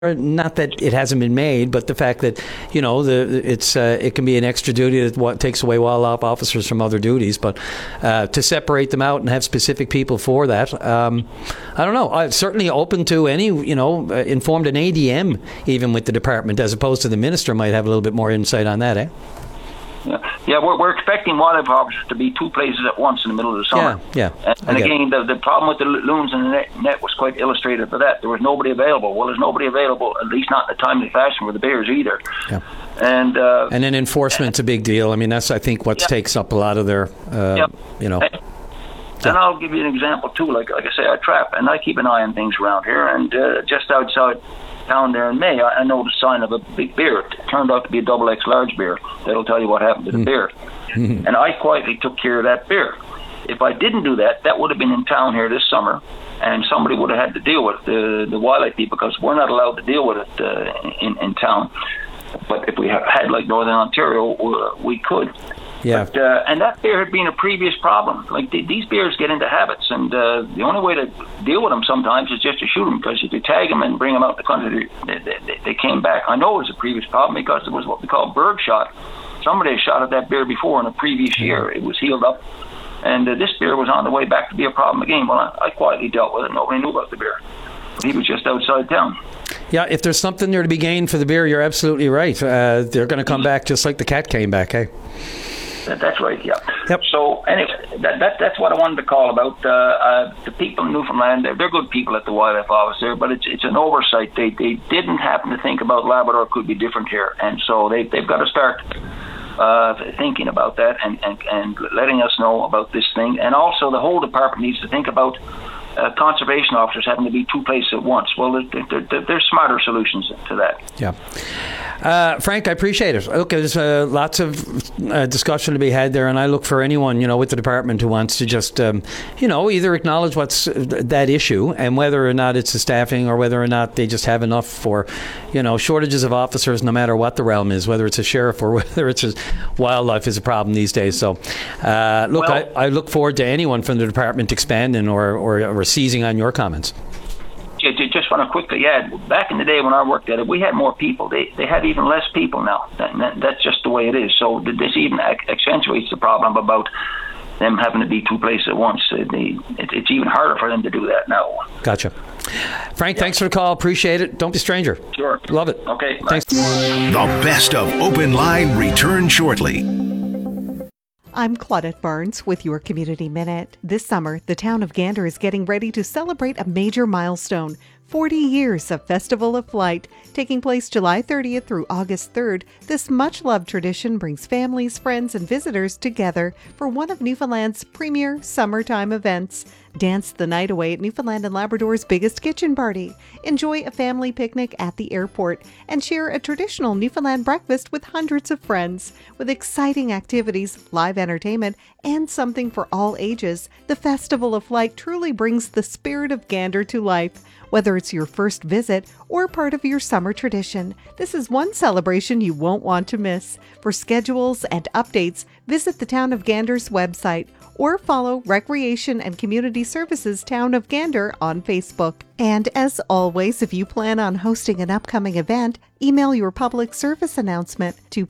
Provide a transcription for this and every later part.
Not that it hasn't been made, but the fact that it can be an extra duty that takes away wildlife officers from other duties. But to separate them out and have specific people for that, I don't know. I'm certainly open to any informed an ADM even with the department, as opposed to the minister might have a little bit more insight on that, eh? Yeah, we're expecting wildlife officers to be two places at once in the middle of the summer. Yeah. And again, the problem with the loons in the net was quite illustrative of that. There was nobody available. Well, there's nobody available, at least not in a timely fashion, for the bears either. Yeah. And then enforcement's a big deal. I mean, that's, I think, what takes up a lot of their, And I'll give you an example, too. Like I say, I trap, and I keep an eye on things around here. And just outside town there in May, I noticed a sign of a big bear. It turned out to be a XX large bear. That'll tell you what happened to the bear. And I quietly took care of that bear. If I didn't do that, that would have been in town here this summer, and somebody would have had to deal with the wildlife people, because we're not allowed to deal with it in town. But if we had like Northern Ontario, we could. Yeah. But, and that bear had been a previous problem. Like these bears get into habits, and the only way to deal with them sometimes is just to shoot them, because if you tag them and bring them out the country, they came back. I know it was a previous problem because it was what we call bird shot. Somebody had shot at that bear before in a previous year. It was healed up, and this bear was on the way back to be a problem again. Well, I quietly dealt with it. Nobody knew about the bear. He was just outside town. Yeah, if there's something there to be gained for the bear, you're absolutely right. They're going to come back just like the cat came back, hey? That's right, yeah. Yep. So, anyway, that's what I wanted to call about. The people in Newfoundland, they're good people at the wildlife office there, but it's an oversight. They didn't happen to think about Labrador could be different here, and so they've got to start thinking about that and letting us know about this thing. And also, the whole department needs to think about conservation officers having to be two places at once. Well, there's smarter solutions to that. Yeah. Frank, I appreciate it. Look, there's lots of discussion to be had there, and I look for anyone, with the department who wants to just, either acknowledge what's that issue and whether or not it's the staffing or whether or not they just have enough for, shortages of officers no matter what the realm is, whether it's a sheriff or whether it's wildlife is a problem these days. So, I look forward to anyone from the department expanding or seizing on your comments. Just want to quickly add, back in the day when I worked at it, we had more people. They have even less people now. That's just the way it is. So this even accentuates the problem about them having to be two places at once. It's even harder for them to do that now. Gotcha. Frank, thanks for the call. Appreciate it. Don't be a stranger. Sure. Love it. Okay. Thanks. The best of Open Line returns shortly. I'm Claudette Barnes with your Community Minute. This summer, the town of Gander is getting ready to celebrate a major milestone, 40 years of Festival of Flight. Taking place July 30th through August 3rd, this much-loved tradition brings families, friends, and visitors together for one of Newfoundland's premier summertime events. Dance the night away at Newfoundland and Labrador's biggest kitchen party. Enjoy a family picnic at the airport and share a traditional Newfoundland breakfast with hundreds of friends. With exciting activities, live entertainment, and something for all ages, the Festival of Flight truly brings the spirit of Gander to life. Whether it's your first visit or part of your summer tradition, this is one celebration you won't want to miss. For schedules and updates, visit the Town of Gander's website or follow Recreation and Community Services Town of Gander on Facebook. And as always, if you plan on hosting an upcoming event, email your public service announcement to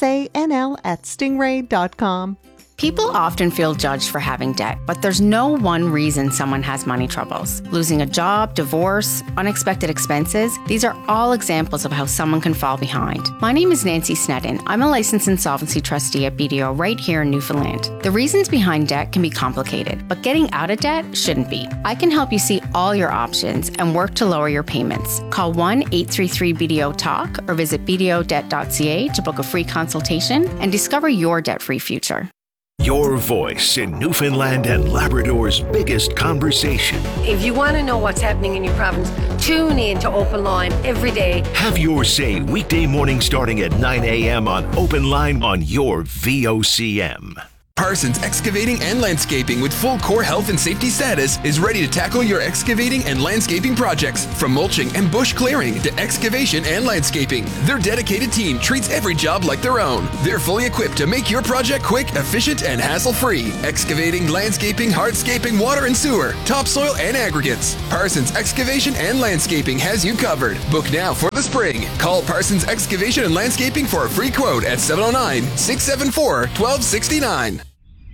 psanl@stingray.com. People often feel judged for having debt, but there's no one reason someone has money troubles. Losing a job, divorce, unexpected expenses, these are all examples of how someone can fall behind. My name is Nancy Sneddon. I'm a licensed insolvency trustee at BDO right here in Newfoundland. The reasons behind debt can be complicated, but getting out of debt shouldn't be. I can help you see all your options and work to lower your payments. Call 1-833-BDO-TALK or visit bdodebt.ca to book a free consultation and discover your debt-free future. Your voice in Newfoundland and Labrador's biggest conversation. If you want to know what's happening in your province, tune in to Open Line every day. Have your say weekday morning starting at 9 a.m. on Open Line on your VOCM. Parsons Excavating and Landscaping with full core health and safety status is ready to tackle your excavating and landscaping projects. From mulching and bush clearing to excavation and landscaping, their dedicated team treats every job like their own. They're fully equipped to make your project quick, efficient, and hassle-free. Excavating, landscaping, hardscaping, water and sewer, topsoil, and aggregates. Parsons Excavation and Landscaping has you covered. Book now for the spring. Call Parsons Excavation and Landscaping for a free quote at 709-674-1269.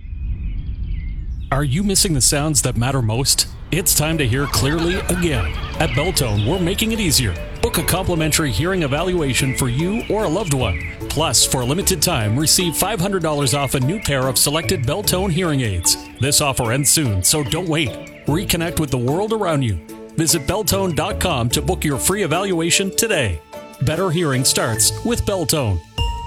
Are you missing the sounds that matter most? It's time to hear clearly again. At Belltone, we're making it easier. Book a complimentary hearing evaluation for you or a loved one. Plus, for a limited time, receive $500 off a new pair of selected Belltone hearing aids. This offer ends soon, so don't wait. Reconnect with the world around you. Visit Belltone.com to book your free evaluation today. Better hearing starts with Belltone.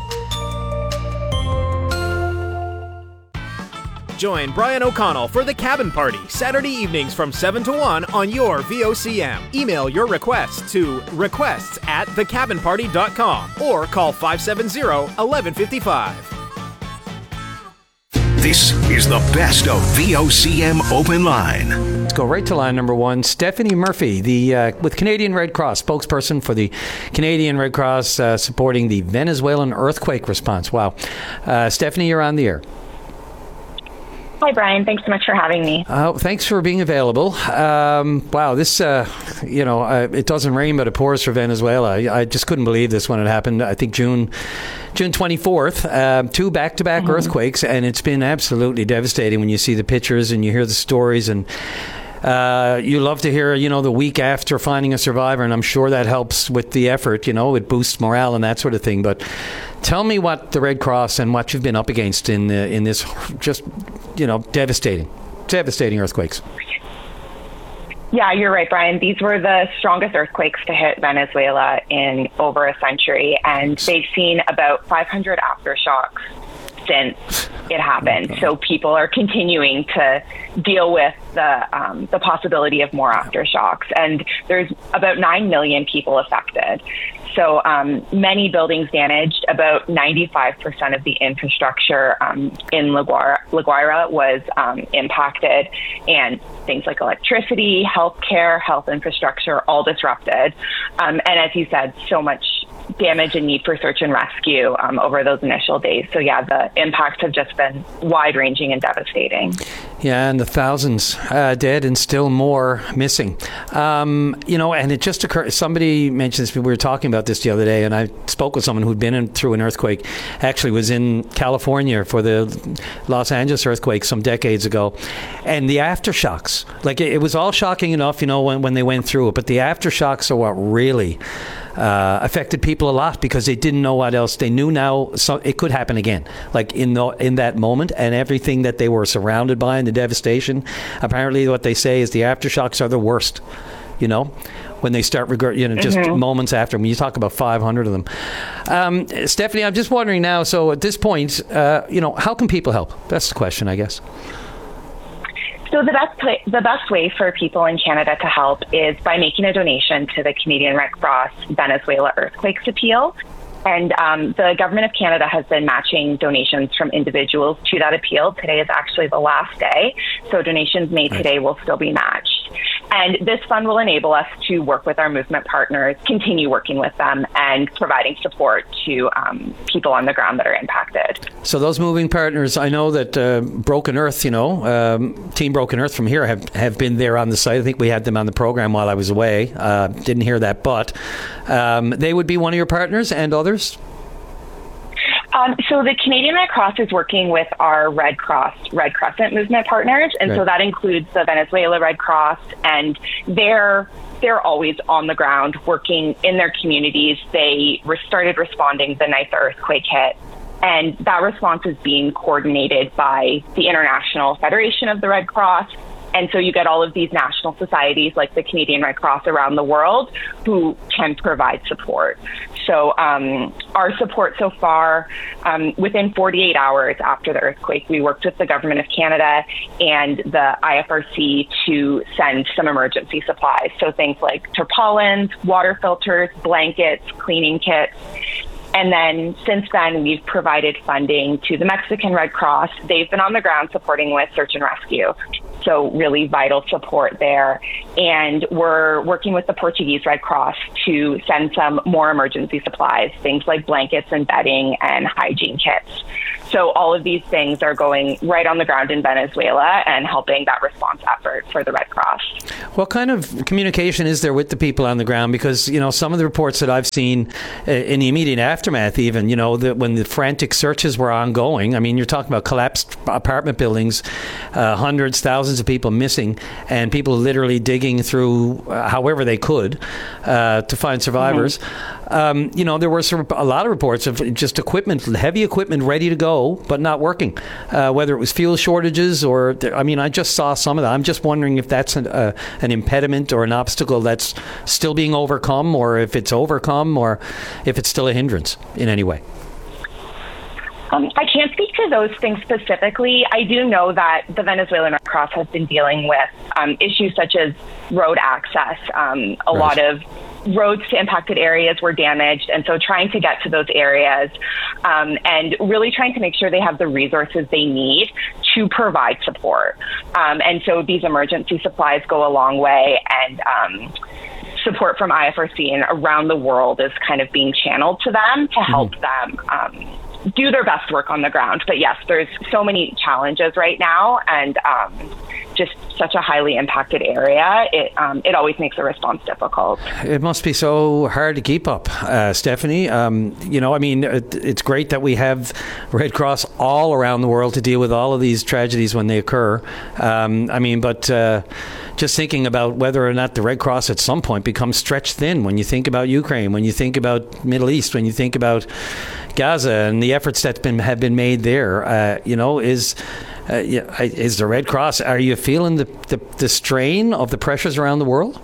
Join Brian O'Connell for The Cabin Party, Saturday evenings from 7 to 1 on your VOCM. Email your requests to requests@thecabinparty.com or call 570-1155. This is the best of VOCM Open Line. Let's go right to line number one. Stephanie Murphy, with Canadian Red Cross, spokesperson for the Canadian Red Cross supporting the Venezuelan earthquake response. Wow. Stephanie, you're on the air. Hi, Brian. Thanks so much for having me. Thanks for being available. Wow, this, it doesn't rain, but it pours for Venezuela. I just couldn't believe this when it happened. I think June 24th, two back-to-back earthquakes, and it's been absolutely devastating when you see the pictures and you hear the stories. And you love to hear, the week after finding a survivor, and I'm sure that helps with the effort. It boosts morale and that sort of thing. But tell me what the Red Cross and what you've been up against in this just, devastating earthquakes. Yeah, you're right, Brian. These were the strongest earthquakes to hit Venezuela in over a century, and they've seen about 500 aftershocks since it happened. So people are continuing to deal with the possibility of more aftershocks, and there's about 9 million people affected. So many buildings damaged. About 95% of the infrastructure in La Guaira was impacted, and things like electricity, healthcare, health infrastructure, all disrupted. And as you said, so much damage and need for search and rescue over those initial days. So yeah, the impacts have just been wide-ranging and devastating. Yeah, and the thousands dead and still more missing. And it just occurred, somebody mentioned this, we were talking about this the other day, and I spoke with someone who'd been through an earthquake, actually was in California for the Los Angeles earthquake some decades ago, and the aftershocks, like it was all shocking enough, when they went through it, but the aftershocks are what really affected people a lot, because they didn't know what else. They knew now it could happen again, like in that moment, and everything that they were surrounded by and the devastation. Apparently what they say is the aftershocks are the worst, when they start just moments after. When you talk about 500 of them. Stephanie, I'm just wondering now, so at this point, how can people help? That's the question, I guess. So the best way for people in Canada to help is by making a donation to the Canadian Red Cross Venezuela Earthquakes Appeal. And the Government of Canada has been matching donations from individuals to that appeal. Today is actually the last day, so donations made today will still be matched. And this fund will enable us to work with our movement partners, continue working with them, and providing support to people on the ground that are impacted. So those moving partners, I know that Broken Earth, Team Broken Earth from here have been there on the site. I think we had them on the program while I was away. Didn't hear that, but they would be one of your partners, and others? So the Canadian Red Cross is working with our Red Crescent movement partners, and so that includes the Venezuela Red Cross, and they're always on the ground working in their communities. They started responding the night the earthquake hit, and that response is being coordinated by the International Federation of the Red Cross. And so you get all of these national societies like the Canadian Red Cross around the world who can provide support. So our support so far, within 48 hours after the earthquake, we worked with the Government of Canada and the IFRC to send some emergency supplies. So things like tarpaulins, water filters, blankets, cleaning kits. And then since then, we've provided funding to the Mexican Red Cross. They've been on the ground supporting with search and rescue. So really vital support there. And we're working with the Portuguese Red Cross to send some more emergency supplies, things like blankets and bedding and hygiene kits. So all of these things are going right on the ground in Venezuela and helping that response effort for the Red Cross. What kind of communication is there with the people on the ground? Because, you know, some of the reports that I've seen in the immediate aftermath, even, you know, when the frantic searches were ongoing, I mean, you're talking about collapsed apartment buildings, hundreds, thousands of people missing, and people literally digging through however they could to find survivors. Mm-hmm. You know, there were a lot of reports of just equipment, heavy equipment ready to go, but not working, whether it was fuel shortages or, I mean, I just saw some of that. I'm just wondering if that's an impediment or an obstacle that's still being overcome, or if it's overcome, or if it's still a hindrance in any way. I can't speak to those things specifically. I do know that the Venezuelan Red Cross has been dealing with issues such as road access. A lot of roads to impacted areas were damaged, and so trying to get to those areas and really trying to make sure they have the resources they need to provide support. And so these emergency supplies go a long way, and support from IFRC and around the world is kind of being channeled to them to help them do their best work on the ground. But yes, there's so many challenges right now, and just such a highly impacted area, it always makes a response difficult. It must be so hard to keep up, Stephanie. You know, I mean, it's great that we have Red Cross all around the world to deal with all of these tragedies when they occur. I mean, but just thinking about whether or not the Red Cross at some point becomes stretched thin when you think about Ukraine, when you think about Middle East, when you think about Gaza and the efforts that have been made there, you know, is the Red Cross, are you feeling the strain of the pressures around the world?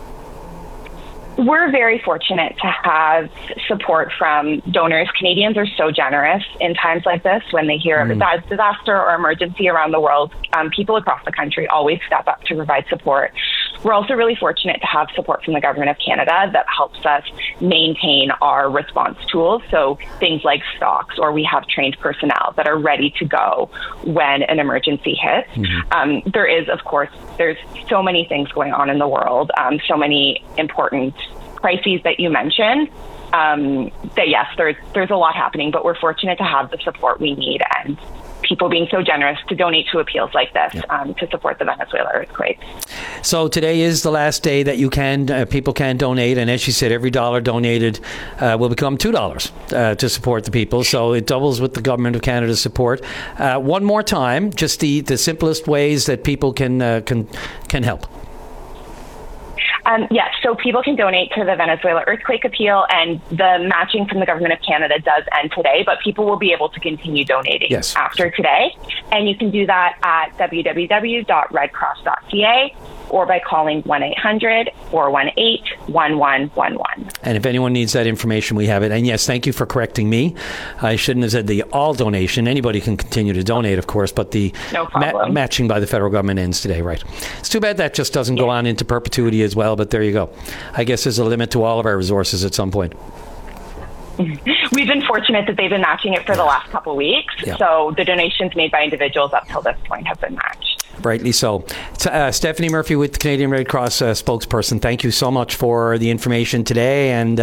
We're very fortunate to have support from donors. Canadians are so generous in times like this. When they hear of a disaster or emergency around the world, people across the country always step up to provide support. We're also really fortunate to have support from the Government of Canada that helps us maintain our response tools. So things like stocks, or we have trained personnel that are ready to go when an emergency hits. There is, of course, there's so many things going on in the world, so many important crises that you mentioned, that yes, there's a lot happening, but we're fortunate to have the support we need, and people being so generous to donate to appeals like this to support the Venezuela earthquake. So today is the last day that people can donate, and as you said, every dollar donated will become $2 to support the people. So it doubles with the Government of Canada's support. One more time, just the simplest ways that people can help. Yes, so people can donate to the Venezuela Earthquake Appeal, and the matching from the Government of Canada does end today, but people will be able to continue donating after today. And you can do that at www.redcross.ca or by calling 1-800-418-1111. And if anyone needs that information, we have it. And yes, thank you for correcting me. I shouldn't have said the all donation. Anybody can continue to donate, of course, but the matching by the federal government ends today, right? It's too bad that just doesn't go on into perpetuity as well, but there you go. I guess there's a limit to all of our resources at some point. We've been fortunate that they've been matching it for the last couple of weeks. So the donations made by individuals up till this point have been matched. Rightly so. Stephanie Murphy with the Canadian Red Cross spokesperson, thank you so much for the information today. And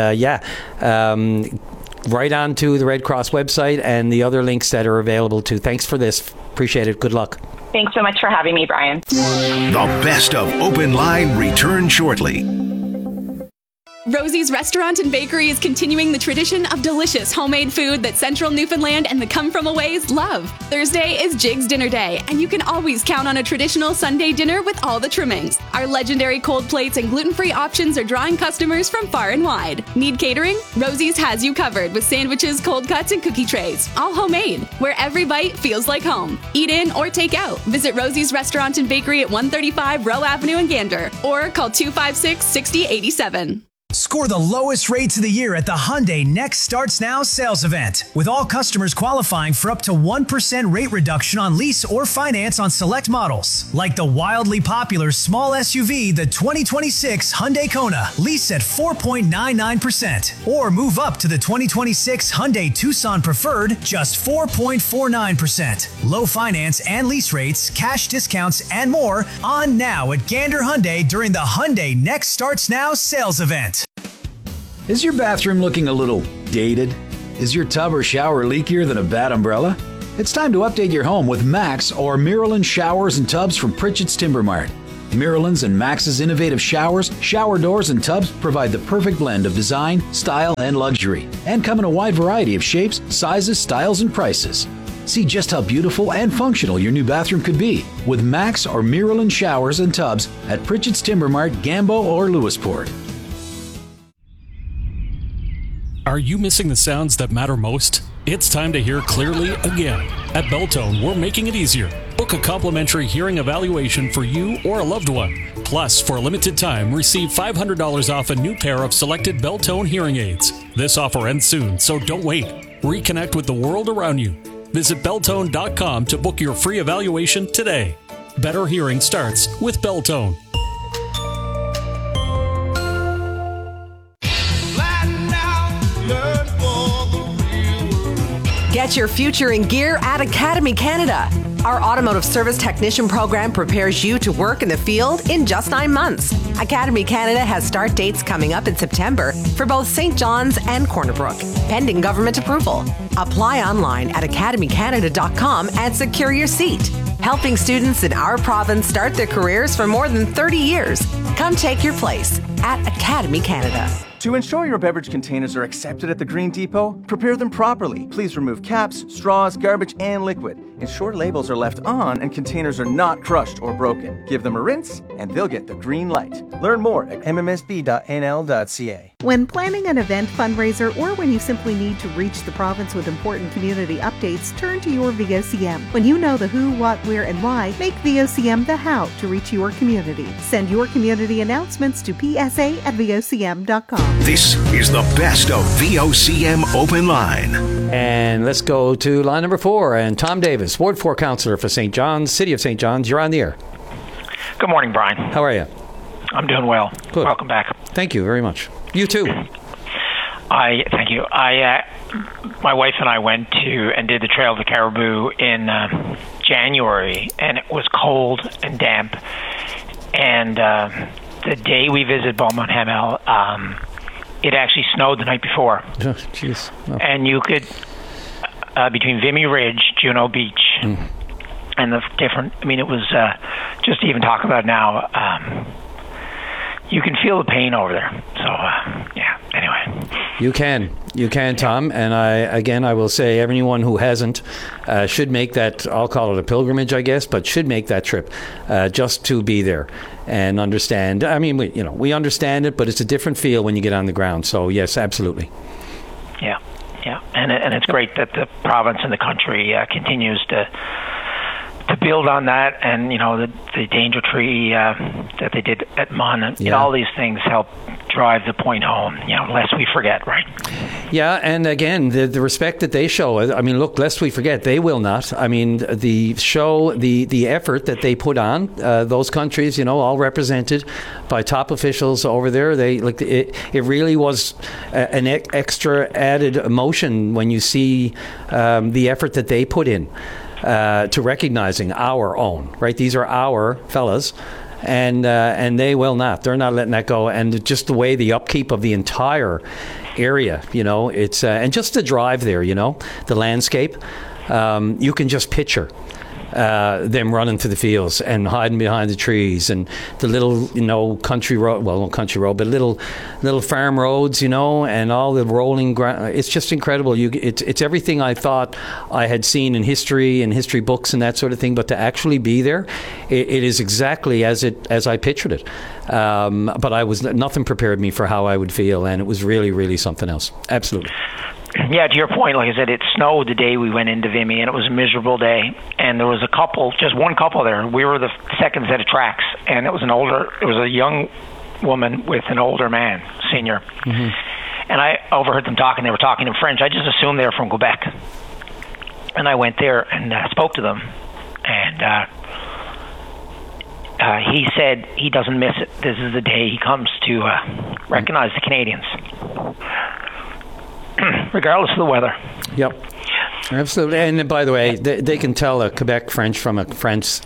right on to the Red Cross website and the other links that are available too. Thanks for this. Appreciate it. Good luck. Thanks so much for having me, Brian. The best of Open Line returns shortly. Rosie's Restaurant and Bakery is continuing the tradition of delicious homemade food that Central Newfoundland and the come-from-aways love. Thursday is Jig's Dinner Day, and you can always count on a traditional Sunday dinner with all the trimmings. Our legendary cold plates and gluten-free options are drawing customers from far and wide. Need catering? Rosie's has you covered with sandwiches, cold cuts, and cookie trays. All homemade, where every bite feels like home. Eat in or take out. Visit Rosie's Restaurant and Bakery at 135 Rowe Avenue in Gander, or call 256-6087. Score the lowest rates of the year at the Hyundai Next Starts Now sales event, with all customers qualifying for up to 1% rate reduction on lease or finance on select models, like the wildly popular small SUV, the 2026 Hyundai Kona, lease at 4.99%, or move up to the 2026 Hyundai Tucson Preferred, just 4.49%. Low finance and lease rates, cash discounts, and more on now at Gander Hyundai during the Hyundai Next Starts Now sales event. Is your bathroom looking a little dated? Is your tub or shower leakier than a bad umbrella? It's time to update your home with Max or Miralyn showers and tubs from Pritchett's Timber Mart. Miralyn's and Max's innovative showers, shower doors, and tubs provide the perfect blend of design, style, and luxury, and come in a wide variety of shapes, sizes, styles, and prices. See just how beautiful and functional your new bathroom could be with Max or Miralyn showers and tubs at Pritchett's Timber Mart, Gambo, or Lewisport. Are you missing the sounds that matter most? It's time to hear clearly again. At Beltone, we're making it easier. Book a complimentary hearing evaluation for you or a loved one. Plus, for a limited time, receive $500 off a new pair of selected Beltone hearing aids. This offer ends soon, so don't wait. Reconnect with the world around you. Visit Beltone.com to book your free evaluation today. Better hearing starts with Beltone. Get your future in gear at Academy Canada. Our automotive service technician program prepares you to work in the field in just 9 months. Academy Canada has start dates coming up in September for both St. John's and Corner Brook, pending government approval. Apply online at academycanada.com and secure your seat. Helping students in our province start their careers for more than 30 years. Come take your place at Academy Canada. To ensure your beverage containers are accepted at the Green Depot, prepare them properly. Please remove caps, straws, garbage, and liquid. Ensure labels are left on and containers are not crushed or broken. Give them a rinse and they'll get the green light. Learn more at mmsb.nl.ca. When planning an event fundraiser or when you simply need to reach the province with important community updates, turn to your VOCM. When you know the who, what, where, and why, make VOCM the how to reach your community. Send your community announcements to psa@vocm.com. This is the best of VOCM Open Line. And let's go to line number 4. And Tom Davis, Ward 4 Councillor for St. John's, City of St. John's. You're on the air. Good morning, Brian. How are you? I'm doing well. Good. Welcome back. Thank you very much. You too. Thank you. My wife and I went to and did the Trail of the Caribou in January, and it was cold and damp. And the day we visited Beaumont Hamel, it actually snowed the night before. Oh, jeez. Oh. And you could, between Vimy Ridge, Juno Beach, and the different, it was, just to even talk about now, you can feel the pain over there. So, anyway. You can, Tom. And I will say everyone who hasn't should make that, I'll call it a pilgrimage, I guess, but should make that trip just to be there and understand. We understand it, but it's a different feel when you get on the ground. So, yes, absolutely. Yeah. And it's great that the province and the country continues to build on that, and the danger tree that they did at Mon, and all these things help drive the point home. Lest we forget, right? Yeah, and again, the respect that they show. Look, lest we forget, they will not. The effort that they put on, those countries, all represented by top officials over there. It really was an extra added emotion when you see the effort that they put in. To recognizing our own, right? These are our fellas, and they will not. They're not letting that go. And just the way the upkeep of the entire area, it's and just the drive there, the landscape, you can just picture them running through the fields and hiding behind the trees, and the little, country road, well, not country road, but little farm roads, and all the rolling ground. It's just incredible. It's everything I thought I had seen in history and history books and that sort of thing, but to actually be there, it is exactly as I pictured it. But nothing prepared me for how I would feel, and it was really, really something else. Absolutely. Yeah, to your point, like I said, it snowed the day we went into Vimy, and it was a miserable day. And there was just one couple there. We were the second set of tracks, and it was a young woman with an older man, senior. Mm-hmm. And I overheard them talking. They were talking in French. I just assumed they were from Quebec. And I went there and spoke to them. And he said he doesn't miss it. This is the day he comes to recognize the Canadians, regardless of the weather. Yep, absolutely. And by the way, they can tell a Quebec French from a France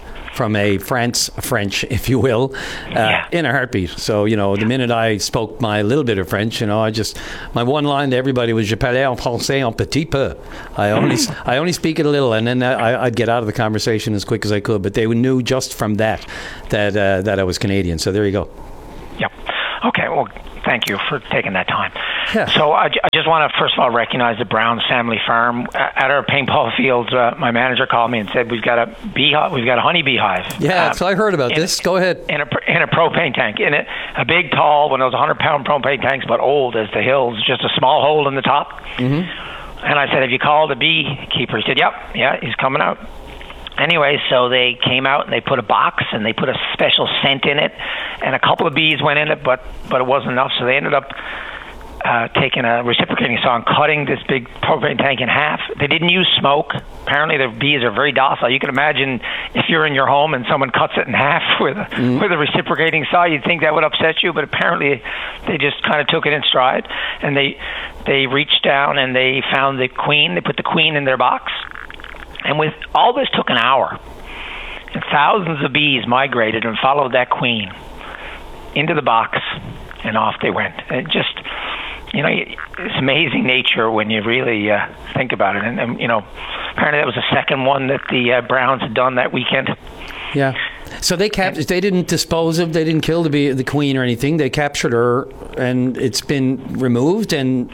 French, if you will, in a heartbeat. So, the minute I spoke my little bit of French, my one line to everybody was "Je parle en français un petit peu." I only speak it a little, and then I'd get out of the conversation as quick as I could. But they knew just from that I was Canadian. So there you go. Yep. Okay. Well, thank you for taking that time. Yeah. So I just want to first of all recognize the Browns family farm. At our paintball fields, my manager called me and said we've got a honey beehive. Yeah, so I heard about this. Go ahead. In a propane tank, in a big, tall, one of those 100-pound propane tanks, but old as the hills, just a small hole in the top. Mm-hmm. And I said, "Have you called the beekeeper?" He said, "Yep, yeah, he's coming out." Anyway, so they came out and they put a box and they put a special scent in it, and a couple of bees went in it, but it wasn't enough. So they ended up taking a reciprocating saw and cutting this big propane tank in half. They didn't use smoke. Apparently, the bees are very docile. You can imagine if you're in your home and someone cuts it in half with a reciprocating saw, you'd think that would upset you, but apparently they just kind of took it in stride, and they reached down and they found the queen. They put the queen in their box. And with all this took an hour, and thousands of bees migrated and followed that queen into the box, and off they went. And it just, it's amazing nature when you really think about it. And apparently that was the second one that the Browns had done that weekend. Yeah. So they didn't dispose of, they didn't kill the queen or anything. They captured her, and it's been removed and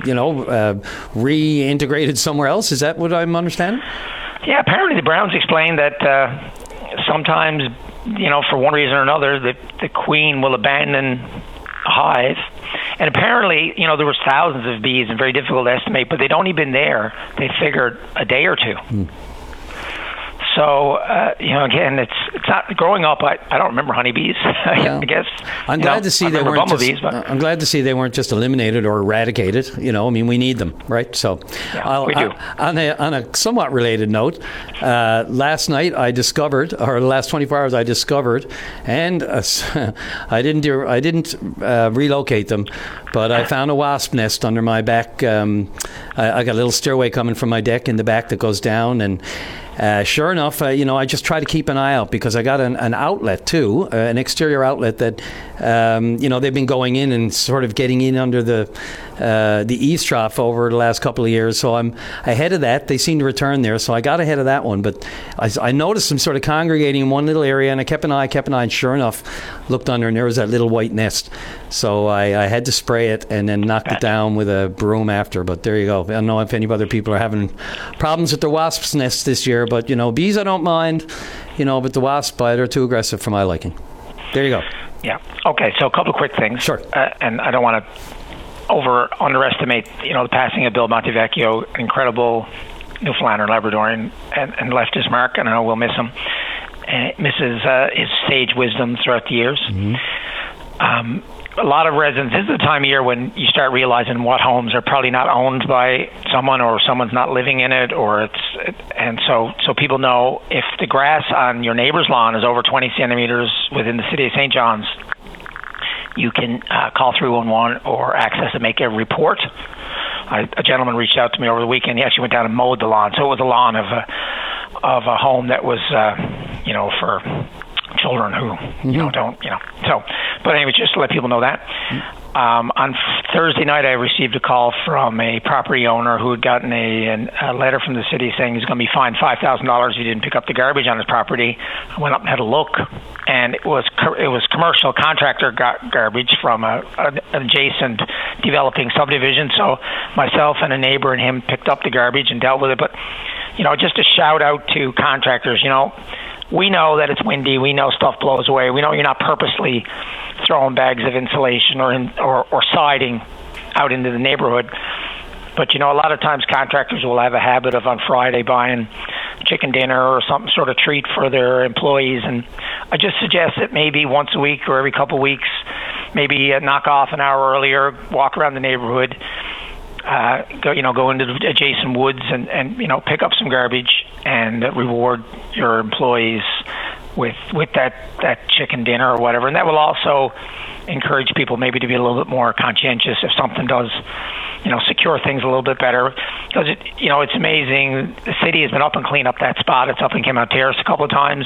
reintegrated somewhere else. Is that what I'm understanding? Yeah. Apparently the Browns explained that sometimes, for one reason or another, the queen will abandon a hive. And apparently, there was thousands of bees, and very difficult to estimate, but they'd only been there, they figured, a day or two. So, again, it's not growing up. I don't remember honeybees. I guess I'm glad to see they weren't bumblebees. I'm glad to see they weren't just eliminated or eradicated. We need them, right? So, yeah, we do. On a somewhat related note, last night I discovered, or the last 24 hours I discovered, and I didn't relocate them, but I found a wasp nest under my back. I got a little stairway coming from my deck in the back that goes down, and sure enough, I just try to keep an eye out because I got an outlet too, an exterior outlet that, they've been going in and sort of getting in under the eaves trough over the last couple of years. So I'm ahead of that. They seem to return there, so I got ahead of that one. But I noticed them sort of congregating in one little area, and I kept an eye, and sure enough, looked under, and there was that little white nest. So I had to spray it and then knocked it down with a broom after. But there you go. I don't know if any other people are having problems with their wasp's nests this year, but bees I don't mind, but the wasp bite are too aggressive for my liking. There you go. Yeah. Okay. So a couple of quick things. Sure. And I don't want to underestimate, the passing of Bill Montevecchio, incredible Newfoundlander, Labradorian, and left his mark, and I know we'll miss him. And misses his sage wisdom throughout the years. Mm-hmm. A lot of residents, this is the time of year when you start realizing what homes are probably not owned by someone, or someone's not living in it, and so people know if the grass on your neighbor's lawn is over 20 centimeters within the city of St. John's, you can call 311 or access and make a report. A gentleman reached out to me over the weekend. He actually went down and mowed the lawn, so it was a lawn of a home that was for children who don't. So, but anyway, just to let people know that. On Thursday night, I received a call from a property owner who had gotten a letter from the city saying he's going to be fined $5,000 if he didn't pick up the garbage on his property. I went up and had a look, and it was commercial contractor garbage from an adjacent developing subdivision. So myself and a neighbor and him picked up the garbage and dealt with it. But just a shout out to contractors. We know that it's windy. We know stuff blows away. We know you're not purposely throwing bags of insulation or siding out into the neighborhood. But, a lot of times contractors will have a habit of on Friday buying chicken dinner or some sort of treat for their employees. And I just suggest that maybe once a week or every couple of weeks maybe knock off an hour earlier, walk around the neighborhood, go into the adjacent woods and pick up some garbage and reward your employees with that chicken dinner or whatever. And that will also encourage people maybe to be a little bit more conscientious if something does, secure things a little bit better. Because it's amazing. The city has been up and cleaned up that spot. It's up in Kenmount Terrace a couple of times.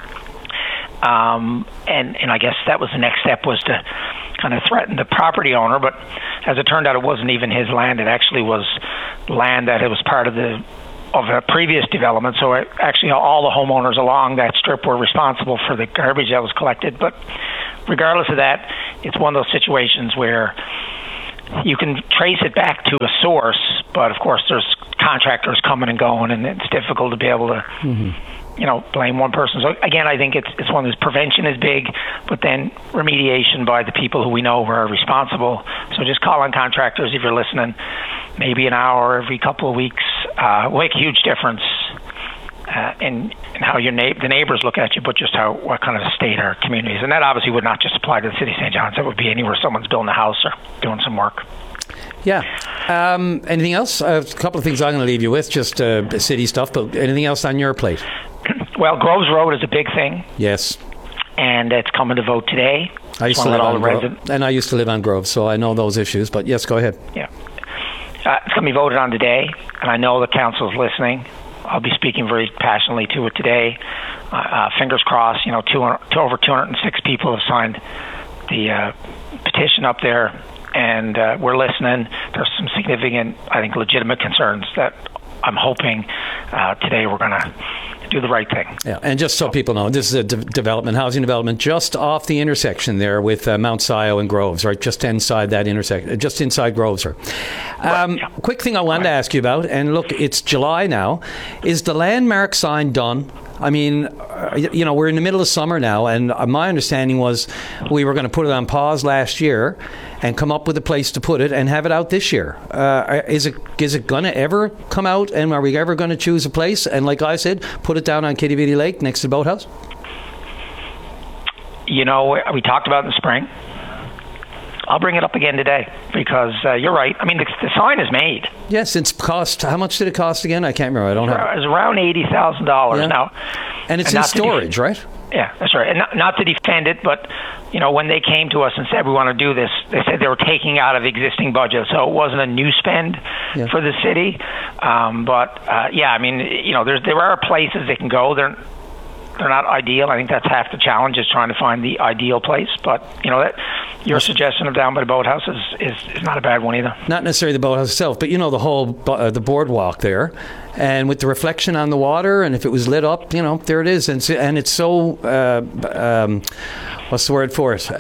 And I guess that was the next step, was to kind of threaten the property owner. But as it turned out, it wasn't even his land. It actually was land that it was part of a previous development. So actually all the homeowners along that strip were responsible for the garbage that was collected. But regardless of that, it's one of those situations where you can trace it back to a source, but of course there's contractors coming and going, and it's difficult to be able to blame one person. So again, I think it's one of those, prevention is big, but then remediation by the people who we know who are responsible. So just call on contractors if you're listening. Maybe an hour every couple of weeks will make a huge difference in how the neighbors look at you, but just what kind of state our community is. And that obviously would not just apply to the city of St. John's. That would be anywhere someone's building a house or doing some work. Yeah. Anything else? A couple of things I'm going to leave you with, just city stuff, but anything else on your plate? Well, Groves Road is a big thing. Yes. And it's coming to vote today. I used to live on Grove, and I used to live on Grove, so I know those issues. But yes, go ahead. Yeah. It's going to be voted on today, and I know the council is listening. I'll be speaking very passionately to it today. Fingers crossed. Over 206 people have signed the petition up there, and we're listening. There's some significant, I think, legitimate concerns that I'm hoping today we're going to do the right thing. Yeah, and just so people know, this is a housing development just off the intersection there with Mount Scio and Groves, right? Just inside that intersection, just inside Groves. Quick thing I wanted to ask you about, and look, it's July now. Is the landmark sign done? I mean, we're in the middle of summer now, and my understanding was we were going to put it on pause last year and come up with a place to put it and have it out this year. Is it going to ever come out, and are we ever going to choose a place and, like I said, put it down on Kitty Beatty Lake next to the boathouse? We talked about it in the spring. I'll bring it up again today because you're right. I mean, the sign is made. Yes, it's cost. How much did it cost again? I can't remember. I don't have. It's around $80,000 now, and it's in storage, right? Yeah, that's right. And not to defend it, but when they came to us and said we want to do this, they said they were taking out of existing budget, so it wasn't a new spend for the city. I mean, there are places they can go. They're not ideal. I think that's half the challenge, is trying to find the ideal place. But your suggestion of down by the boathouse is not a bad one either. Not necessarily the boathouse itself, but the whole the boardwalk there, and with the reflection on the water, and if it was lit up, there it is, and it's so what's the word for it?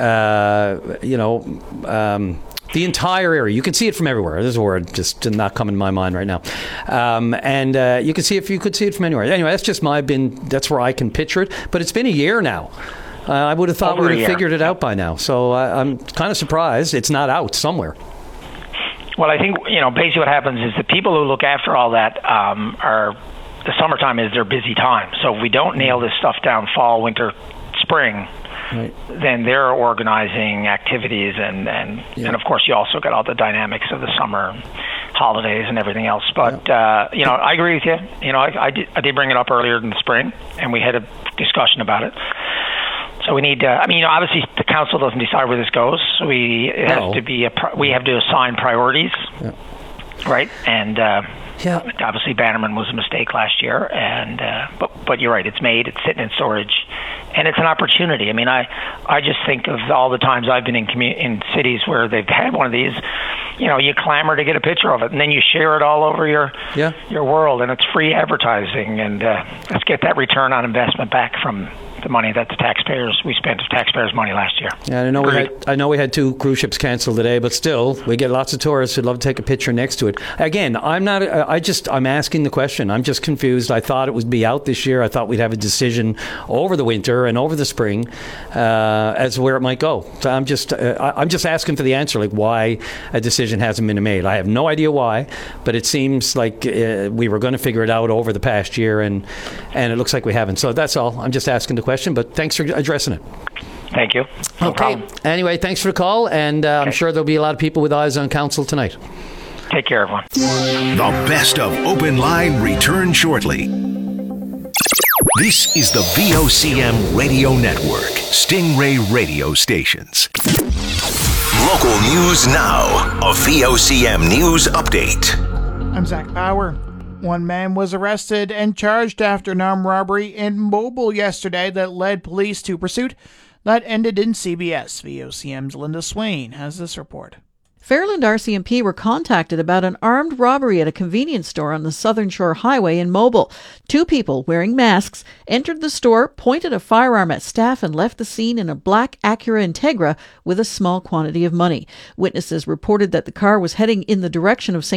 The entire area. You can see it from everywhere. There's a word just not coming to my mind right now. And you could see it from anywhere. Anyway, that's where I can picture it. But it's been a year now. I would have thought we would have figured it out by now. So I'm kind of surprised it's not out somewhere. Well, I think, basically what happens is the people who look after all that the summertime is their busy time. So if we don't nail this stuff down fall, winter, spring, right, then they're organizing activities, and of course you also got all the dynamics of the summer holidays and everything else. But I agree with you. I did bring it up earlier in the spring, and we had a discussion about it. So we need. Obviously the council doesn't decide where this goes. We have to assign priorities, right? And obviously Bannerman was a mistake last year, and but you're right. It's made. It's sitting in storage. And it's an opportunity. I mean, I just think of all the times I've been in cities where they've had one of these. You clamor to get a picture of it, and then you share it all over your world, and it's free advertising. And let's get that return on investment back from the money that we spent of taxpayers' money last year. Yeah, I know we had 2 cruise ships canceled today, but still, we get lots of tourists who'd love to take a picture next to it. Again, I'm asking the question. I'm just confused. I thought it would be out this year. I thought we'd have a decision over the winter and over the spring as to where it might go. So I'm just asking for the answer, like why a decision hasn't been made. I have no idea why, but it seems like we were going to figure it out over the past year, and it looks like we haven't. So that's all. I'm just asking the question, but thanks for addressing it. Thank you. No problem. Anyway, thanks for the call, and I'm sure there'll be a lot of people with eyes on council tonight. Take care, everyone. The best of Open Line return shortly. This is the VOCM Radio Network, Stingray radio stations. Local news now, a VOCM news update. I'm Zach Bauer. One man was arrested and charged after an armed robbery in Mobile yesterday that led police to pursuit that ended in CBS. VOCM's Linda Swain has this report. Fairland RCMP were contacted about an armed robbery at a convenience store on the Southern Shore Highway in Mobile. 2 people wearing masks entered the store, pointed a firearm at staff, and left the scene in a black Acura Integra with a small quantity of money. Witnesses reported that the car was heading in the direction of St.